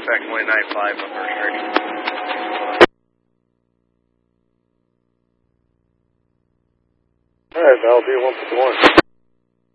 Quebec 195 on first ready. Alright, Val, B151.